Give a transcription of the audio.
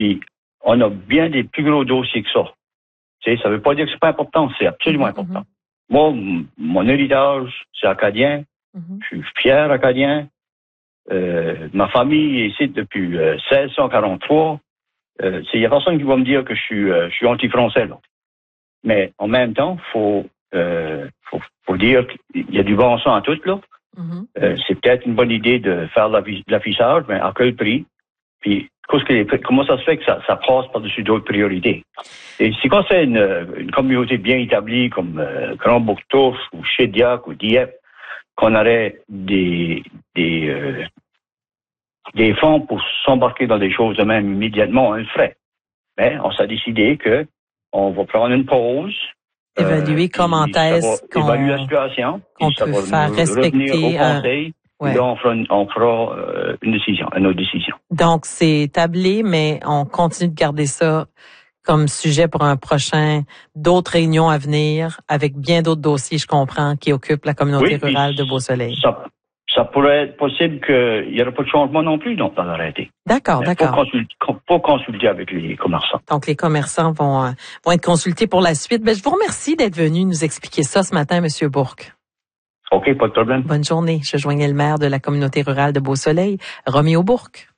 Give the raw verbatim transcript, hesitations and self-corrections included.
Puis, on a bien des plus gros dossiers que ça. Tu sais, ça veut pas dire que c'est pas important, c'est absolument Mm-hmm. important. Moi, m- mon héritage, c'est acadien. Mm-hmm. Je suis fier acadien. Euh, ma famille est ici depuis euh, seize cent quarante-trois. Euh, c'est, y a personne qui va me dire que je suis, euh, je suis anti-français, là. Mais en même temps, faut, euh, faut, faut dire qu'il y a du bon sens à tout, là. Mm-hmm. Euh, c'est peut-être une bonne idée de faire de l'affichage, mais à quel prix? Puis, comment ça se fait que ça, ça passe par-dessus d'autres priorités? Et si quand c'est une, une communauté bien établie comme euh, Grand-Bouctouche ou Chédiac ou Dieppe, qu'on aurait des, des, euh, des fonds pour s'embarquer dans des choses de même immédiatement, on le ferait. Mais on s'est décidé que on va prendre une pause. Évaluer euh, comment est-ce qu'on, évaluer la situation, qu'on ça peut va faire revenir au respecter un... conseil. Ouais. Et là, on fera, une, on fera euh, une décision, une autre décision. Donc, c'est tablé, mais on continue de garder ça comme sujet pour un prochain, d'autres réunions à venir, avec bien d'autres dossiers, je comprends, qui occupent la communauté Oui, rurale de Beau-Soleil. Ça, ça pourrait être possible qu'il n'y aurait pas de changement non plus dans, dans l'arrêté. D'accord, Mais d'accord. Faut consulter, faut consulter avec les commerçants. Donc, les commerçants vont, euh, vont être consultés pour la suite. Ben, je vous remercie d'être venu nous expliquer ça ce matin, Monsieur Bourque. OK, pas de problème. Bonne journée. Je joignais le maire de la communauté rurale de Beau-Soleil, Roméo Bourque.